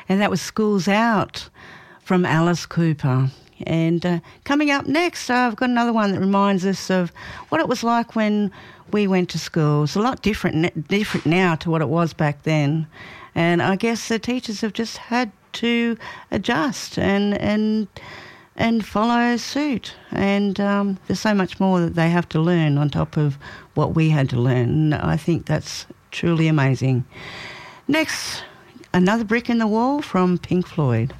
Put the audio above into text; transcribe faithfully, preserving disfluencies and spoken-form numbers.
And that was Schools Out from Alice Cooper. And uh, coming up next, uh, I've got another one that reminds us of what it was like when we went to school. It's a lot different different now to what it was back then. And I guess the teachers have just had to adjust and and and follow suit. And um, there's so much more that they have to learn on top of what we had to learn. And I think that's truly amazing. Next, Another Brick in the Wall from Pink Floyd.